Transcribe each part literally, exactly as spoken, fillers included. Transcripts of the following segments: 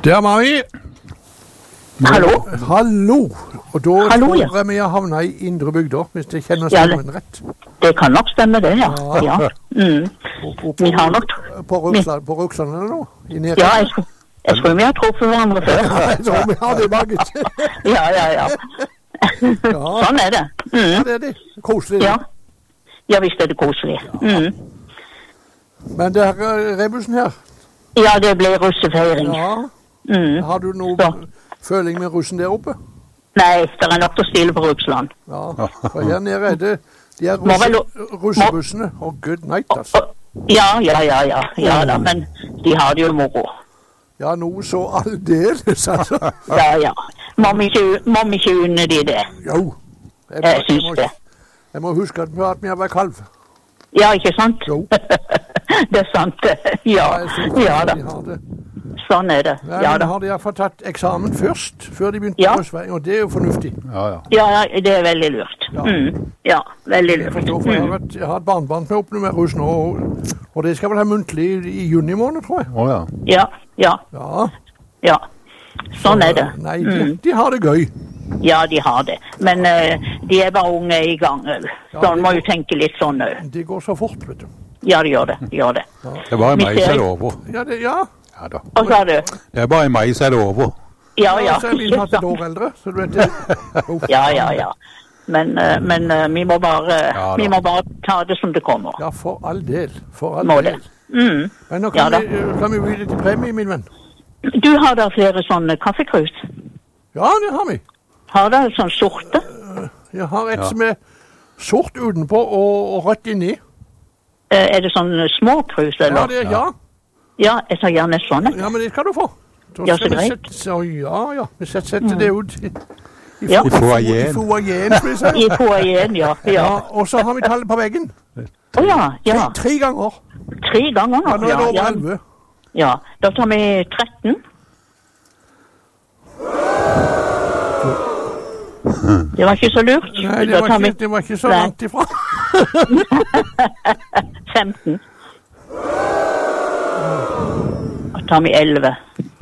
Der var vi. Hallo? Hallo. Og da Hallo, tror ja. jeg vi har havnet i indre bygder, hvis jeg kjenner Ja, stemmen rett. Det kan nok stemme det, ja. ja. Mm. På, på, Vi har nok... på Ruksland, på Ruksland eller noe? I Nere. Ja, jeg, skulle- jeg tror vi har truffet hverandre før. Jeg tror vi har det i magen. Ja, ja, ja. Ja. Sånn er det. Ja, Mm. det er det. Koselig. Ja. Ja, visst er det koselig. Mm. Men det her eh, rebusen her, Ja, det ble russefeiring. ja, Mm. har du noe Så. føling med russen der oppe? Nei, det er nok til å stille på Russland. Ja, for her nede er det de er Må vel- russe, russebussene. Å, oh, good night, altså. Ja, ja, ja, ja, ja da, men de har det jo moro. Ja, noe så aldeles, altså. Ja, ja. Må vi ikke, må vi ikke unne de det? Jo. Jeg, Jeg må, synes må, det. jeg må huske at vi har vi har vært kalv. Ja, ikke sant? Jo. Det er sant. Ja, jeg synes ja at da. de har det. Sånn er det. Ja, Ja men da. har de iallfall tatt eksamen først, før de begynte Ja. på russevei, og det er jo fornuftig. Ja, ja. Ja, ja, det er veldig lurt. Ja. Mm. Ja, veldig Jeg lurt. forstår, for jeg har, Mm. vært, jeg har et barnebarn som er oppe med russ nå, og, og det skal vel ha muntlig i, i juni måned, tror jeg. Å ja. Ja, ja, Ja. ja. Sånn er det. Nei, de, Mm. de har det gøy. Ja, de har det. Men eh, de er bare unge i gang òg. Ja, Så man det må går- jo tenke litt sånn òg. Det går så fort, vet du. Ja, det gjør det. Det gjør det. Det er bare i Vi mai, ser- så er det over. Ja, det, ja. Ja da. Og så er det Det er bare i mai, så er det over. Ja, ja. Så er vi ikke snart et sant? år eldre, så du vet det. Oh. Ja, ja, ja. Men, eh, men eh, vi må bare Ja, da. vi må bare ta det som det kommer. Ja, for all del. For all Må del. det. Mm. Men nå Ja, kan, da. vi, kan vi bytte til premie, min venn. Du har da flere sånne kaffekrus? Ja, det har vi. Har du sånn sorte? Jeg har et Ja. som er sort utenpå og, og rødt inni. Eh, Er det sånne små krus, Ja, eller? det, ja. Ja, jeg tar gjerne sånne. ja, men det skal du få. Da Ja, skal så vi greit. sette- så, ja, ja. Vi setter setter det ut i, i, Ja. I foajeen. I foajeen, skal vi si. I foajeen, ja. Ja, Ja. og så har vi tallet på veggen. Å ja, ja. Tre, tre ganger. Tre ganger Ja, nå. nå er det Ja, over ja. elleve. Ja, da tar vi tretten. Det var ikke så lurt. Nei, det Da var, tar vi ikke, det var ikke så Nei. langt ifra. femten. Da tar vi elleve.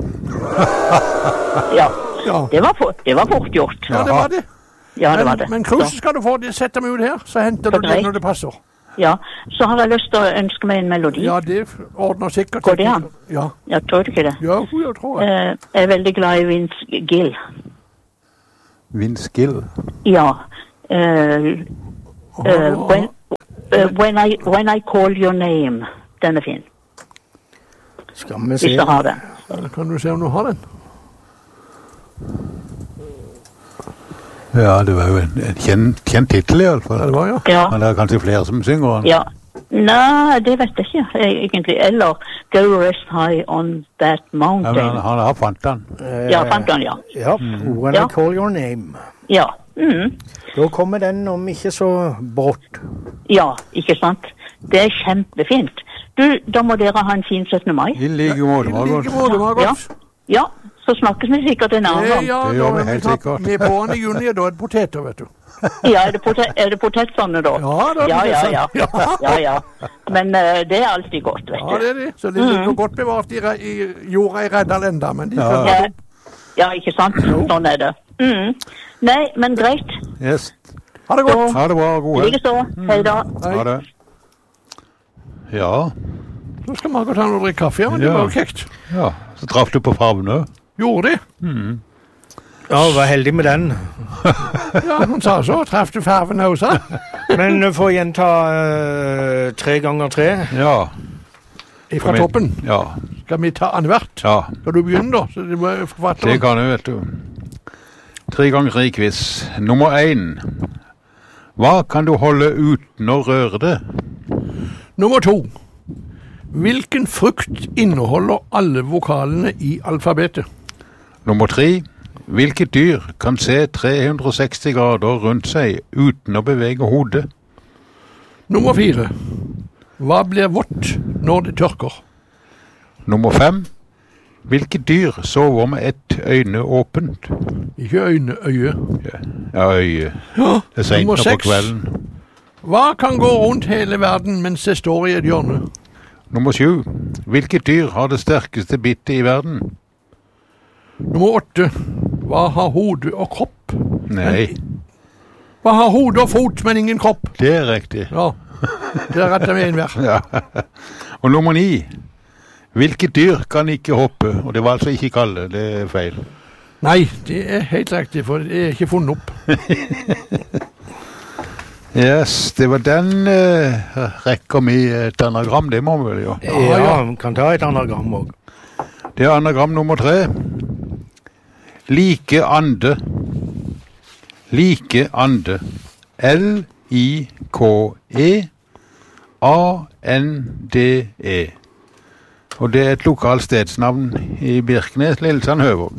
Ja, Ja, det var, for, det var fort gjort. ja det var det. Ja, det var Men, det. men cruisen skal du få. Det setter vi ut her, så henter Så du det greit. når det passer. Ja, så har jeg lyst til å ønske meg en melodi. Ja, det ordner sikkert. Går det an? Ja, Jeg tror ikke det. ja, jeg tror jeg. Eh, Jeg er veldig glad i Vince Gill. Vince Gill. Ja. eh, eh, when, eh, when, I, when I Call Your Name. Den er fin. Skal vi Hvis se. du har den. Kan du se om du har den? Ja, det var jo en, en kjent, kjent tittel i alle fall. Ja, det var, ja. Ja. Men det er kanskje flere som synger den. Ja. Nei, det vet jeg ikke eh, egentlig. Eller Go Rest High On That Ja, Mountain. men han, han har fant den. Eh, Ja, fant den, ja. Ja, When Ja. I Call Your Name. Ja. Mm. Da kommer den om ikke så brått. Ja, ikke sant? Det er kjempefint. Du, da må dere ha en fin syttende mai. I like måte, I Margot. like måte, Margot. Ja, så snakkes vi sikkert en annen Eh, gang. ja, Det da gjør vi er helt snart sikkert. med på den i juni, og da er det poteter, vet du. Ja, er det, potet, er det potetsånne da? Ja, da er det ja, ja, ja. potetsånne. ja, ja. Men eh, det er alltid godt, vet Ja, du. det er det. Så det ligger godt bevart i, re- i jorda i Reddal enda, men de Ja. følger Ja, opp. ja, ikke sant? Sånn er det. Mm. Nei, men greit. Yes. Ha det godt. Ha det bra, gode. Like så. Hei da. Ha det. Ja, Så skal Margot ha noe å drikke kaffe, ja, men det Ja. var jo kjekt. ja. Så traff du på Favnø. Gjorde de? Ja, var heldig med den. Ja, han sa så. Traff du farven også? Men uh, for å gjenta uh, tre ganger tre. Ja. Fra toppen. Ja. Skal vi ta annethvert? Ja, Skal du begynne, da? Så det var det forfatteren. kan du, vet du. Tre ganger tre quiz. Nummer én. Hva kan du holde uten å røre det? Nummer to. Hvilken frukt inneholder alle vokalene i alfabetet? Nummer tre. Hvilket dyr kan se tre hundre og seksti grader rundt seg uten å bevege hodet? Nummer fire. Hva blir vått når det tørker? Nummer fem. Hvilket dyr sover med ett øyne åpent? Ikke øyne, øye. Ja, øye. Ja. Det er sent Nummer nå på seks. kvelden. Hva kan gå rundt hele verden mens det står i et hjørne? Nummer sju. Hvilket dyr har det sterkeste bittet i verden? Nummer åtte. Hva har hode og kropp? Nei, Hva har hode og fot, men ingen kropp? det er riktig. Ja, det er rett med en hver. Ja. Og nummer ni. Hvilket dyr kan ikke hoppe? Og det var altså ikke kalle, det er feil. Nei, det er helt riktig, for det er ikke funnet opp. Yes, det var den uh, rekker vi et anagram, det må vi vel jo. Ja, ja, vi kan ta et anagram også. Det er anagram nummer tre. Like ande. Like ande. L I K E A N D E. Og det er et lokalt stedsnavn i Birkenes, Lillesand, Høvåg.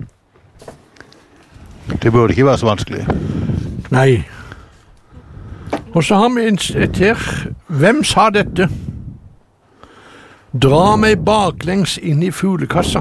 Det burde ikke være så vanskelig. Nei. Og så har vi en et her. Hvem sa dette? Dra meg baklengs inn i fuglekassa.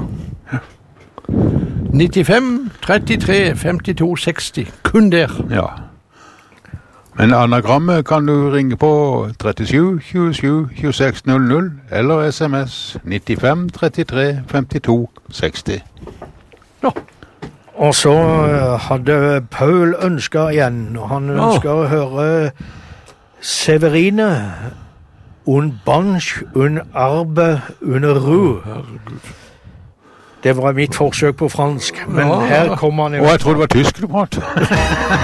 nittifem, trettitre, femtito, seksti. Kun der. Ja. Men anagrammet kan du ringe på trettisju, tjuesju, tjueseks, null null eller sms nittifem, trettitre, femtito, seksti. Ja. Og så eh, hadde Paul ønsket igjen, og han Ja. ønsker å høre Severine un bansch un arbe un ru. Det var mitt forsøk på fransk, men Ja. her kommer han i Å, jeg tror det var tysk du pratet.